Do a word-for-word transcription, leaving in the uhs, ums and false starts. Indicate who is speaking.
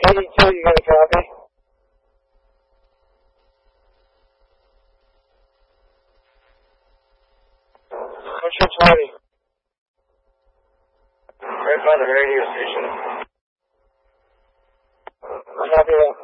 Speaker 1: eighty-two, you got a copy? What's your twenty? Right by the radio station. Copy that.